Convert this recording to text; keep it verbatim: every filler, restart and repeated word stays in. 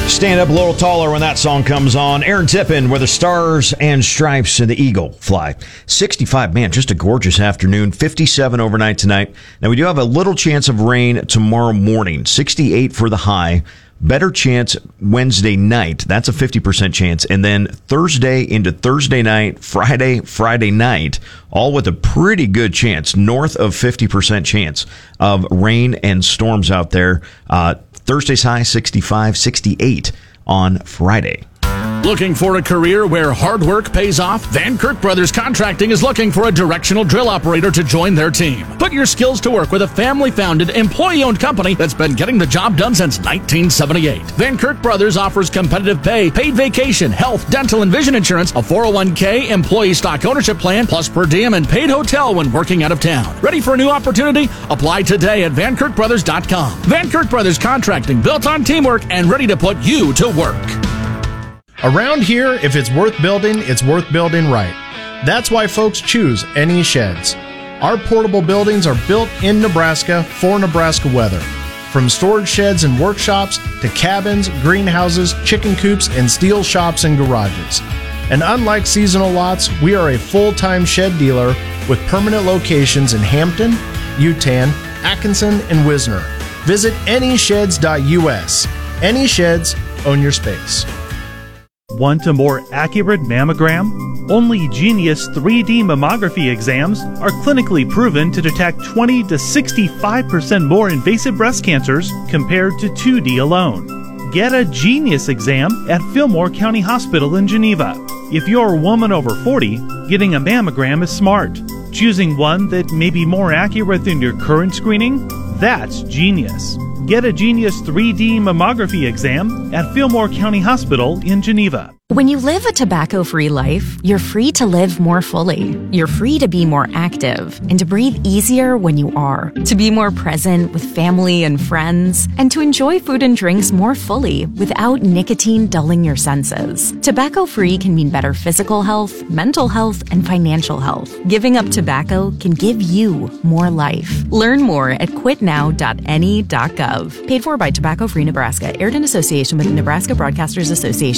Stand up a little taller when that song comes on. Aaron Tippin with the Stars and Stripes and the Eagle Fly. sixty-five, man, just a gorgeous afternoon. fifty-seven overnight tonight. Now, we do have a little chance of rain tomorrow morning. sixty-eight for the high. Better chance Wednesday night. That's a fifty percent chance. And then Thursday into Thursday night, Friday, Friday night, all with a pretty good chance, north of fifty percent chance of rain and storms out there. Uh, Thursday's high, sixty-five, sixty-eight on Friday. Looking for a career where hard work pays off? Van Kirk Brothers Contracting is looking for a directional drill operator to join their team. Put your skills to work with a family-founded, employee-owned company that's been getting the job done since nineteen seventy-eight. Van Kirk Brothers offers competitive pay, paid vacation, health, dental, and vision insurance, a four oh one k, employee stock ownership plan, plus per diem and paid hotel when working out of town. Ready for a new opportunity? Apply today at van kirk brothers dot com. Van Kirk Brothers Contracting, built on teamwork and ready to put you to work. Around here, if it's worth building, it's worth building right. That's why folks choose N E Sheds. Our portable buildings are built in Nebraska for Nebraska weather. From storage sheds and workshops to cabins, greenhouses, chicken coops, and steel shops and garages. And unlike seasonal lots, we are a full-time shed dealer with permanent locations in Hampton, Utan, Atkinson, and Wisner. Visit N E sheds dot U S. N E Sheds, own your space. Want a more accurate mammogram? Only Genius three D mammography exams are clinically proven to detect twenty to sixty-five percent more invasive breast cancers compared to two D alone. Get a Genius exam at Fillmore County Hospital in Geneva. If you're a woman over forty, getting a mammogram is smart. Choosing one that may be more accurate than your current screening? That's genius. Get a Genius three D mammography exam at Fillmore County Hospital in Geneva. When you live a tobacco-free life, you're free to live more fully. You're free to be more active and to breathe easier when you are, to be more present with family and friends, and to enjoy food and drinks more fully without nicotine dulling your senses. Tobacco-free can mean better physical health, mental health, and financial health. Giving up tobacco can give you more life. Learn more at quit now dot N E dot gov. Paid for by Tobacco Free Nebraska. Aired in association with the Nebraska Broadcasters Association.